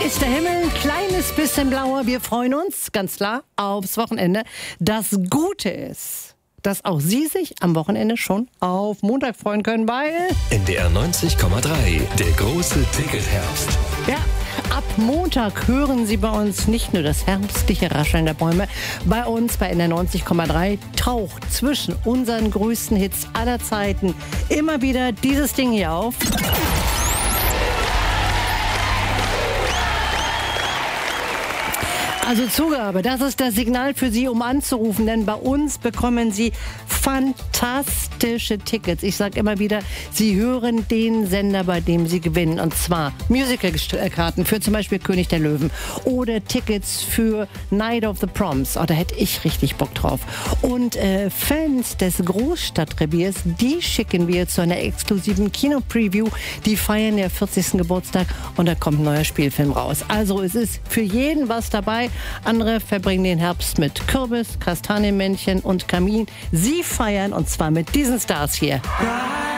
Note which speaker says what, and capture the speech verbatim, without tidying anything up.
Speaker 1: ist der Himmel ein kleines bisschen blauer. Wir freuen uns, ganz klar, aufs Wochenende. Das Gute ist, dass auch Sie sich am Wochenende schon auf Montag freuen können, weil...
Speaker 2: N D R neunzig Komma drei, der große Ticketherbst.
Speaker 1: Ja, ab Montag hören Sie bei uns nicht nur das herbstliche Rascheln der Bäume. Bei uns bei N D R neunzig Komma drei taucht zwischen unseren größten Hits aller Zeiten immer wieder dieses Ding hier auf. Also Zugabe, das ist das Signal für Sie, um anzurufen, denn bei uns bekommen Sie fantastische Tickets. Ich sage immer wieder, Sie hören den Sender, bei dem Sie gewinnen. Und zwar Musical-Karten für zum Beispiel König der Löwen oder Tickets für Night of the Proms. Oh, da hätte ich richtig Bock drauf. Und äh, Fans des Großstadtreviers, die schicken wir zu einer exklusiven Kino-Preview. Die feiern ja vierzigsten Geburtstag und da kommt ein neuer Spielfilm raus. Also es ist für jeden was dabei. Andere verbringen den Herbst mit Kürbis, Kastanienmännchen und Kamin. Sie feiern und zwar mit diesen Stars hier.